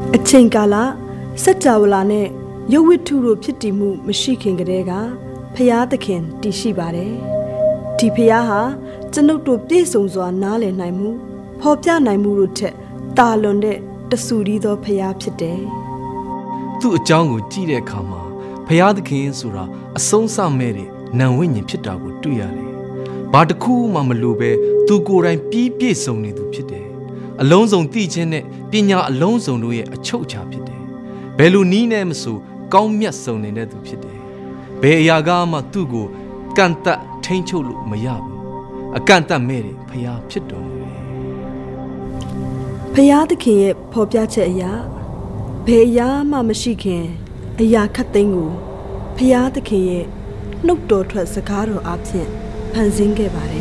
အချိန်ကာလစัจ java လာနဲ့ရုပ်ဝတ္ထုတို့ဖြစ်တည်မှုမရှိခင်ကတည်းကဖျားသခင်တည်ရှိပါတယ်ဒီဖျားဟာကျွန်ုပ်တို့ပြည့်စုံစွာနားလည်နိုင်မှုဖော်ပြနိုင်မှုတို့ထက်တာလွန်တဲ့တဆူရီသောဖျားဖြစ်တယ်သူ့အကြောင်းကိုကြည့်တဲ့အခါမှာဖျားသခင်ဆိုတာအဆုံးအစမဲ့တဲ့နံဝိညာဉ်ဖြစ်တာကိုတွေ့ရတယ်ဘာတစ်ခုမှမလိုပဲသူကိုယ်တိုင်ပြီးပြည့်စုံနေသူဖြစ်တယ်အလုံးစုံသိခြင်းနဲ့ပညာအလုံးစုံတို့ရဲ့အချုပ်အခြာဖြစ်တယ်ဘယ်လိုနည်းနဲ့မဆိုကောင်းမြတ်စုံနေတဲ့သူဖြစ်တယ်ဘယ်အရာကမှသူ့ကိုကန့်သက်ထိန်းချုပ်လို့မရဘူးအကန့်အသတ်မဲ့တဲ့ဖျားဖြစ်တော်မူတယ်ဖျားသခင်ရဲ့ဖော်ပြချက်အရာဘယ်အရာမှမရှိခင်အရာခတ်သိမ်းကိုဖျားသခင်ရဲ့နှုတ်တော်ထွက်စကားတော်အဖြစ်ဖန်ဆင်းခဲ့ပါတယ်